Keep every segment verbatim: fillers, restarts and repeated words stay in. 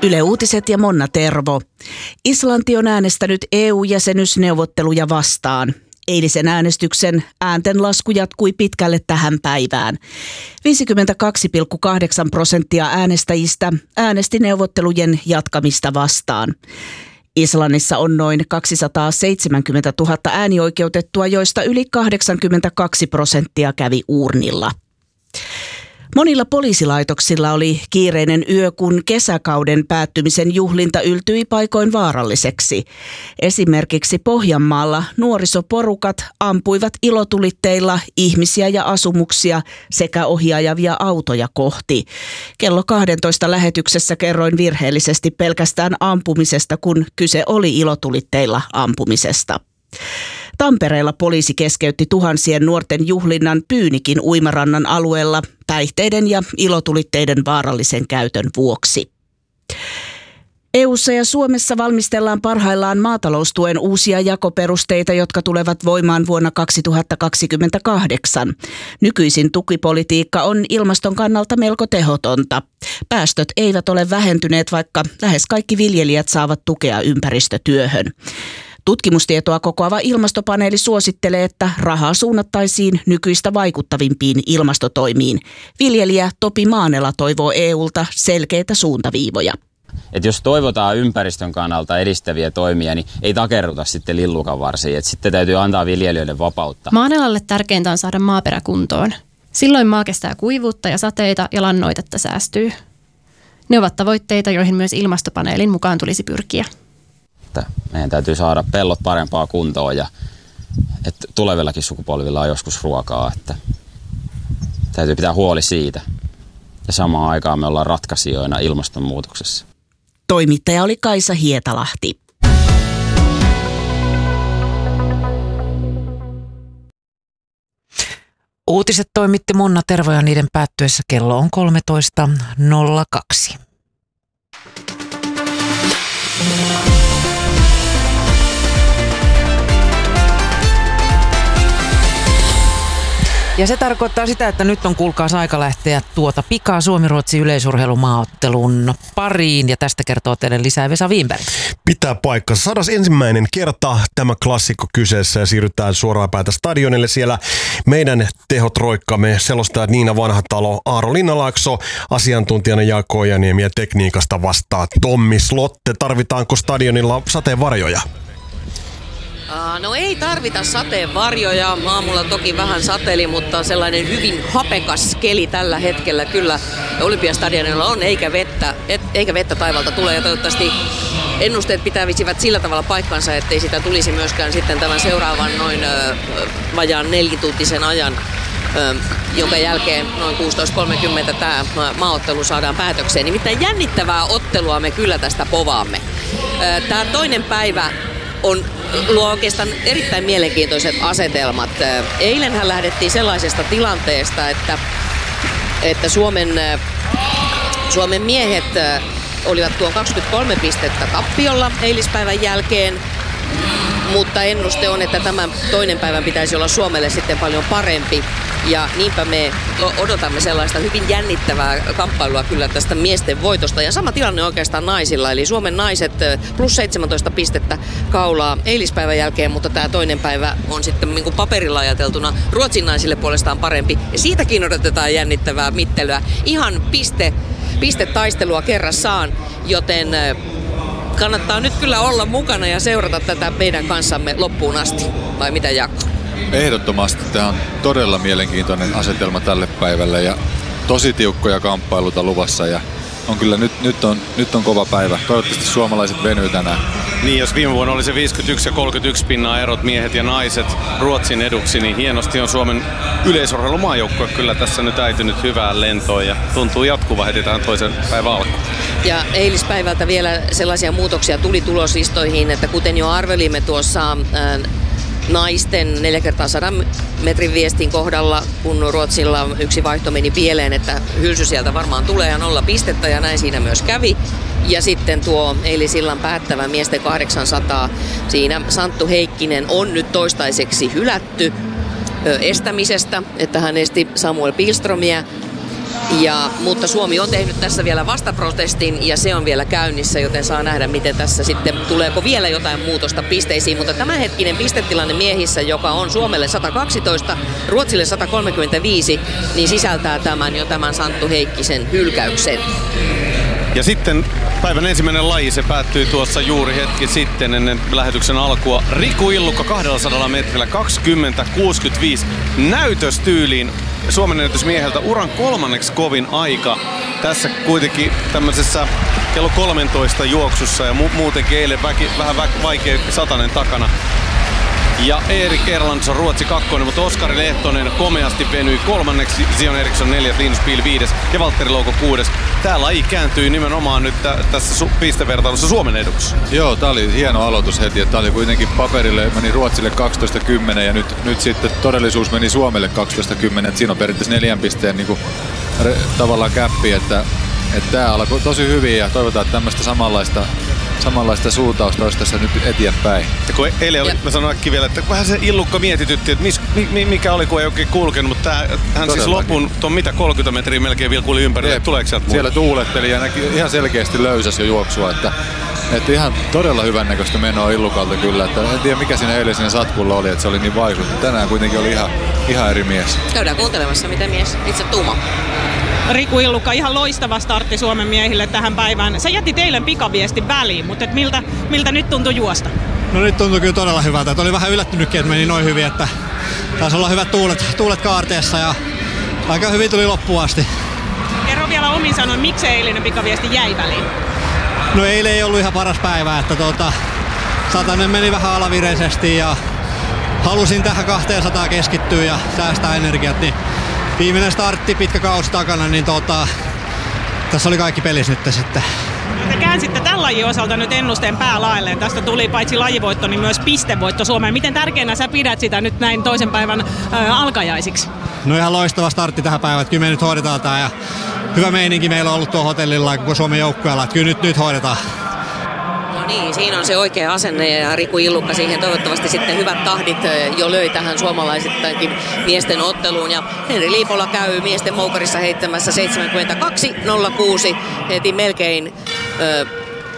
Yle Uutiset ja Monna Tervo. Islanti on äänestänyt E U-jäsenyysneuvotteluja vastaan. Eilisen äänestyksen ääntenlasku jatkui pitkälle tähän päivään. viisikymmentäkaksi pilkku kahdeksan prosenttia äänestäjistä äänesti neuvottelujen jatkamista vastaan. Islannissa on noin kaksisataaseitsemänkymmentätuhatta äänioikeutettua, joista yli kahdeksankymmentäkaksi prosenttia kävi uurnilla. Monilla poliisilaitoksilla oli kiireinen yö, kun kesäkauden päättymisen juhlinta yltyi paikoin vaaralliseksi. Esimerkiksi Pohjanmaalla nuorisoporukat ampuivat ilotulitteilla ihmisiä ja asumuksia sekä ohiajavia autoja kohti. Kello kaksitoista lähetyksessä kerroin virheellisesti pelkästään ampumisesta, kun kyse oli ilotulitteilla ampumisesta. Tampereella poliisi keskeytti tuhansien nuorten juhlinnan Pyynikin uimarannan alueella päihteiden ja ilotulitteiden vaarallisen käytön vuoksi. E U:ssa ja Suomessa valmistellaan parhaillaan maataloustuen uusia jakoperusteita, jotka tulevat voimaan vuonna kaksituhattakaksikymmentäkahdeksan. Nykyisin tukipolitiikka on ilmaston kannalta melko tehotonta. Päästöt eivät ole vähentyneet, vaikka lähes kaikki viljelijät saavat tukea ympäristötyöhön. Tutkimustietoa kokoava ilmastopaneeli suosittelee, että rahaa suunnattaisiin nykyistä vaikuttavimpiin ilmastotoimiin. Viljelijä Topi Maanela toivoo E U:lta selkeitä suuntaviivoja. Et jos toivotaan ympäristön kannalta edistäviä toimia, niin ei takerruta sitten lillukan varsiin. Et sitten täytyy antaa viljelijöille vapautta. Maanelalle tärkeintä on saada maaperä kuntoon. Silloin maa kestää kuivuutta ja sateita ja lannoitetta säästyy. Ne ovat tavoitteita, joihin myös ilmastopaneelin mukaan tulisi pyrkiä. Meidän täytyy saada pellot parempaa kuntoon ja että tulevillakin sukupolvilla on joskus ruokaa. Että täytyy pitää huoli siitä. Ja samaan aikaan me ollaan ratkaisijoina ilmastonmuutoksessa. Toimittaja oli Kaisa Hietalahti. Uutiset toimitti Monna Tervo ja niiden päättyessä kello on kolmetoista nolla kaksi. Ja se tarkoittaa sitä, että nyt on kuulkaas aika lähteä tuota pikaa Suomi-Ruotsi yleisurheilumaaottelun pariin. Ja tästä kertoo teille lisää Vesa Wienberg. Pitää paikkansa. Sadas ensimmäinen kerta tämä klassikko kyseessä ja siirrytään suoraan päätä stadionille. Siellä meidän tehotroikkamme selostajat Niina Vanhatalo, Aaro Linnalaakso, asiantuntijana Jaakko Ojaniemi ja tekniikasta vastaa Tommi Slotte. Tarvitaanko stadionilla sateenvarjoja? No ei tarvita sateenvarjoja. Aamulla toki vähän sateli, mutta sellainen hyvin hapekas keli tällä hetkellä kyllä Olympiastadionilla on, eikä vettä, et, eikä vettä taivalta tule. Ja toivottavasti ennusteet pitävisivät sillä tavalla paikkansa, ettei sitä tulisi myöskään sitten tämän seuraavan noin ö, vajaan nelituntisen ajan, ö, jonka jälkeen noin kuusitoista kolmekymmentä tämä maaottelu saadaan päätökseen. Nimittäin jännittävää ottelua me kyllä tästä povaamme. Tämä toinen päivä on, luo oikeastaan erittäin mielenkiintoiset asetelmat. Eilenhän lähdettiin sellaisesta tilanteesta, että, että Suomen, Suomen miehet olivat tuon kaksikymmentäkolme pistettä tappiolla eilispäivän jälkeen, mutta ennuste on, että tämän toinen päivän pitäisi olla Suomelle sitten paljon parempi. Ja niinpä me odotamme sellaista hyvin jännittävää kamppailua kyllä tästä miesten voitosta. Ja sama tilanne oikeastaan naisilla. Eli Suomen naiset plus seitsemäntoista pistettä kaulaa eilispäivän jälkeen, mutta tämä toinen päivä on sitten niin kuin paperilla ajateltuna Ruotsin naisille puolestaan parempi. Ja siitäkin odotetaan jännittävää mittelyä. Ihan piste, pistetaistelua kerrassaan, joten kannattaa nyt kyllä olla mukana ja seurata tätä meidän kanssamme loppuun asti. Vai mitä, Jaakko? Ehdottomasti. Tämä on todella mielenkiintoinen asetelma tälle päivälle ja tosi tiukkoja kamppailuta luvassa. Ja on kyllä nyt, nyt, on, nyt on kova päivä. Toivottavasti suomalaiset venyy tänään. Niin, jos viime vuonna oli se viisikymmentäyksi ja kolmekymmentäyksi pinnaa erot miehet ja naiset Ruotsin eduksi, niin hienosti on Suomen yleisurheilumaajoukkue kyllä tässä nyt äitynyt hyvään lentoon ja tuntuu jatkuva heti tähän toisen päivän alkuun. Ja eilispäivältä vielä sellaisia muutoksia tuli tuloslistoihin, että kuten jo arvelimme tuossa ää, naisten neljä kertaa sadan metrin viestin kohdalla, kun Ruotsilla yksi vaihto meni pieleen, että hylsy sieltä varmaan tulee ja nolla pistettä, ja näin siinä myös kävi. Ja sitten tuo eilisillan päättävä miesten kahdeksansataa, siinä Santtu Heikkinen on nyt toistaiseksi hylätty estämisestä, että hän esti Samuel Pilströmiä. Ja, mutta Suomi on tehnyt tässä vielä vastaprotestin ja se on vielä käynnissä, joten saa nähdä, miten tässä sitten tuleeko vielä jotain muutosta pisteisiin. Mutta tämänhetkinen pistetilanne miehissä, joka on Suomelle sata kaksitoista, Ruotsille sata kolmekymmentäviisi, niin sisältää tämän jo tämän Santtu Heikkisen hylkäyksen. Ja sitten päivän ensimmäinen laji, se päättyi tuossa juuri hetki sitten ennen lähetyksen alkua. Riku Illukka kaksisataa metrillä kaksikymmentä kuusikymmentäviisi näytöstyyliin. Suomen ennätysmieheltä uran kolmanneksi kovin aika. Tässä kuitenkin tämmöisessä kello kolmetoista juoksussa ja mu- muutenkin eilen väki, vähän vä- vaikea satanen takana. Ja Erik Erlandsson Ruotsi kakkonen, mutta Oskari Lehtonen komeasti venyi kolmanneksi, Zion Eriksson neljäs, Linus Pihl viides ja Valtteri Louko kuudes. Tää laji kääntyi nimenomaan nyt t- tässä su- pistevertailussa Suomen eduksi. Joo, tää oli hieno aloitus heti. Tää oli kuitenkin paperille, meni Ruotsille kaksitoista kymmenen ja nyt, nyt sitten todellisuus meni Suomelle kaksitoista kymmenen. Et siinä on periaatteessa neljän pisteen niin kuin, re, tavallaan käppi, että, että tää alkoi tosi hyvin ja toivotaan, että tämmöistä samanlaista samanlaista suuntausta olisi tässä nyt eteenpäin. Ja kun eilen oli, mä sanoin äkkiä vielä, että vähän se Illukka mietitytti, että mis, mi, mikä oli, kun ei oikein kulkenut, mutta tää, hän Todellakin. Siis lopun tuon mitä kolmekymmentä metriä melkein vilkuli ympärille, että tuleeko sieltä Siellä tuuletteli ja näki ihan selkeästi löysäsi jo juoksua, että, että ihan todella hyvännäköistä menoa Illukalta kyllä. Että en tiedä mikä siinä eilen siinä satkulla oli, että se oli niin vaikutti. Tänään kuitenkin oli ihan, ihan eri mies. Käydään kuuntelemassa, mitä mies itse tuumaa. Riku Illukka, ihan loistava startti Suomen miehille tähän päivään. Sä jätit eilen pikaviestin väliin, mutta et miltä, miltä nyt tuntui juosta? No nyt tuntui kyllä todella hyvältä. Et oli vähän yllättynytkin, että meni noin hyvin, että taisi olla hyvät tuulet, tuulet kaarteessa ja aika hyvin tuli loppuun asti. Kerro vielä omin sanoin, miksi eilinen pikaviesti jäi väliin? No eilen ei ollut ihan paras päivä, että tuota, satanen meni vähän alavireisesti ja halusin tähän kaksisataa keskittyä ja säästää energiat, niin viimeinen startti, pitkä kausi takana, niin tota, tässä oli kaikki pelissä nyt sitten. Te käänsitte tämän lajin osalta nyt ennusteen päälailleen. Tästä tuli paitsi lajivoitto, niin myös pistevoitto Suomeen. Miten tärkeänä sä pidät sitä nyt näin toisen päivän ää, alkajaisiksi? No ihan loistava startti tähän päivään, että kyllä me nyt hoidetaan tää ja hyvä meininki meillä on ollut tuolla hotellilla ja koko Suomen joukkueella, että kyllä nyt, nyt hoidetaan. No niin, siinä on se oikea asenne ja Riku Illukka siihen toivottavasti sitten hyvät tahdit jo löi tähän suomalaisittainkin miesten otteluun. Ja Henri Liipola käy miesten moukarissa heittämässä seitsemänkymmentäkaksi nolla kuusi heti melkein, ö,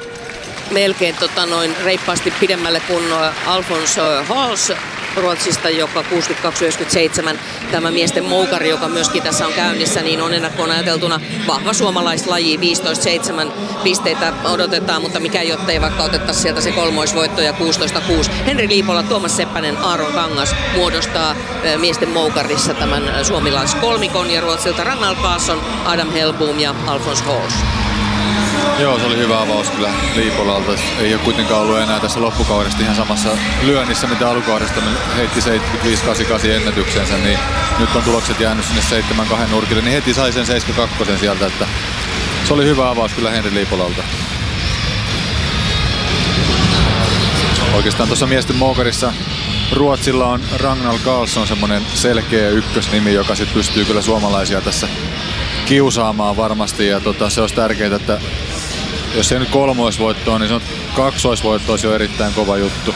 melkein tota noin reippaasti pidemmälle kuin Alfons Hals Ruotsista, joka kuusikymmentäkaksi yhdeksänkymmentäseitsemän. Tämä miesten moukari, joka myöskin tässä on käynnissä, niin on ennakkoon ajateltuna vahva suomalaislaji. viisitoista seitsemän pisteitä odotetaan, mutta mikä jottei vaikka otettaisiin sieltä se kolmoisvoitto ja kuusitoista kuusi. Henri Liipola, Tuomas Seppänen, Aaron Kangas muodostaa miesten moukarissa tämän suomalaiskolmikon ja Ruotsilta Ragnar Karlsson, Adam Hellbom ja Alfons Hals. Joo, se oli hyvä avaus kyllä Liipolalta. Ei ole kuitenkaan ollut enää tässä loppukaudesta ihan samassa lyönnissä, mitä alkukaudesta heitti seitsemänkymmentäviisi kahdeksankymmentäkaksi ennätyksensä, niin nyt on tulokset jäänyt sinne seitsemän kahden nurkille, niin heti sai sen seitsemänkymmentäkaksi sieltä, että se oli hyvä avaus kyllä Henri Liipolalta. Oikeastaan tuossa miesten moukarissa Ruotsilla on Ragnar Karlsson semmonen selkeä ykkösnimi, joka sit pystyy kyllä suomalaisia tässä kiusaamaan varmasti ja tota, se olisi tärkeää, että jos ei nyt kolmoisvoitto on, niin se on kaksoisvoitto olisi jo erittäin kova juttu.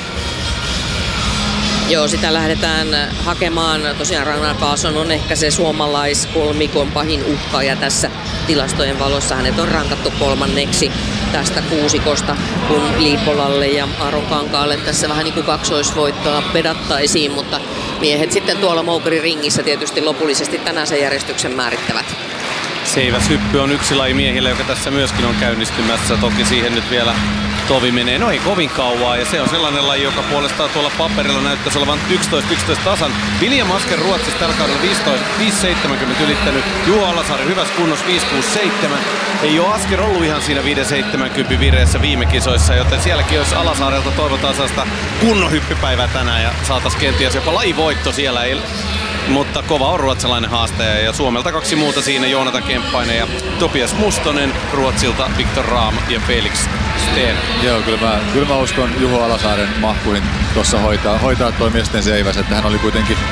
Joo, sitä lähdetään hakemaan. Tosiaan Ragnar Karlsson on ehkä se suomalaiskolmikon pahin uhkaaja tässä tilastojen valossa. Hänet on rankattu kolmanneksi tästä kuusikosta, kun Liipolalle ja Aaron Kankaalle tässä vähän niin kuin kaksoisvoittoa pedattaisiin, mutta miehet sitten tuolla moukarin ringissä tietysti lopullisesti tänään sen järjestyksen määrittävät. Seiväshyppy on yksi laji miehille, joka tässä myöskin on käynnistymässä. Toki siihen nyt vielä tovi menee, no ei kovin kauaa. Ja se on sellainen laji, joka puolestaan tuolla paperilla näyttäisi olevan yksitoista yksitoista tasan. William Asker Ruotsista tällä kaudella viisi seitsemänkymmentä ylittänyt. Juho Alasaari hyvässä kunnossa viisi kuusi seitsemän. Ei ole Asker ollut ihan siinä viisi seitsemänkymmentä vireessä viime kisoissa, joten sielläkin jos Alasaarelta toivotaan sellaista kunnon hyppypäivää tänään ja saataisiin kenties jopa lajivoitto siellä. Ei, mutta kova on ruotsalainen haastaja ja Suomelta kaksi muuta siinä, Joonata Kemppainen ja Topias Mustonen, Ruotsilta Viktor Rahm ja Felix Steen. Joo, kyllä mä, kyllä mä uskon Juho Alasaaren mahkuihin tuossa hoitaa, hoitaa toi miesten seiväs, että hän oli kuitenkin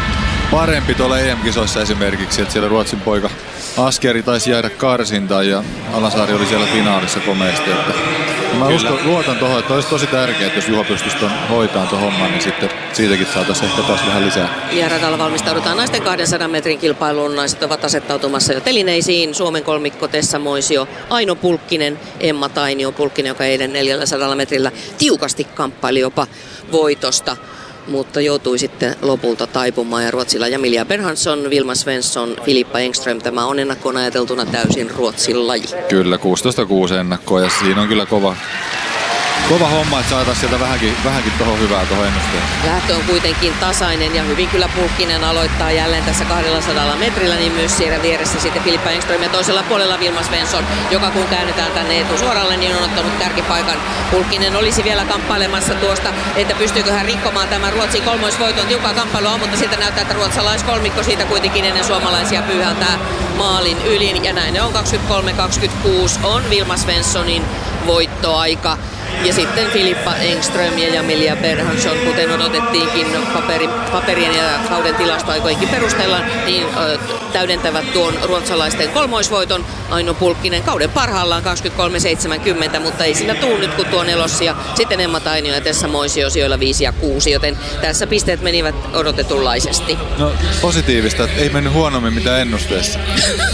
parempi tuolla E M-kisoissa esimerkiksi, että siellä Ruotsin poika Askeri taisi jäädä karsintaan ja Alasaari oli siellä finaalissa komeasti. Että mä uskon, luotan tuohon, että olisi tosi tärkeää, että jos Juho pystyisi ton hoitaan tuon homman, niin sitten siitäkin saataisiin ehkä taas vähän lisää. Ja radalla valmistaudutaan naisten kahdensadan metrin kilpailuun. Naiset ovat asettautumassa jo telineisiin. Suomen kolmikko Tessa Moisio, Aino Pulkkinen, Emma Tainio Pulkkinen, joka eilen neljälläsadalla metrillä tiukasti kamppaili jopa voitosta, mutta joutui sitten lopulta taipumaan. Ja Ruotsilla Jamilia Berhansson, Vilma Svensson, Filippa Engström. Tämä on ennakkoon ajateltuna täysin Ruotsin laji. Kyllä, kuusitoista kuusi ennakkoa ja siinä on kyllä kova, kova homma, että saataisiin sieltä vähänkin, vähänkin tuohon hyvää tuohon ennusteeseen. Lähtö on kuitenkin tasainen ja hyvin kyllä Pulkkinen aloittaa jälleen tässä kahdellasadalla metrillä, niin myös siellä vieressä sitten Filippa Engström ja toisella puolella Vilma Svensson, joka kun käännetään tänne etusuoralle, niin on ottanut kärkipaikan. Pulkkinen olisi vielä kamppailemassa tuosta, että pystyykö hän rikkomaan tämän Ruotsin kolmoisvoiton. Tiukkaa kamppailua on, mutta siltä näyttää, että ruotsalaiskolmikko siitä kuitenkin ennen suomalaisia pyyhältää maalin ylin. Ja näin ne on kaksikymmentäkolme kaksikymmentäkuusi on Vilma Svenssonin voittoaika. Ja sitten Filippa Engström ja Jamilia Berhansson, kuten odotettiinkin paperi, paperien ja kauden tilastoaikojenkin perusteella, niin ö, täydentävät tuon ruotsalaisten kolmoisvoiton. Aino Pulkkinen kauden parhaillaan kaksikymmentäkolme seitsemänkymmentä, mutta ei siinä tuu nyt kun tuo nelos. Ja sitten Emma Tainio ja Tessa Moisio sijoilla viisi ja kuusi, joten tässä pisteet menivät odotetunlaisesti. No positiivista, että ei mennyt huonommin mitä ennusteessa.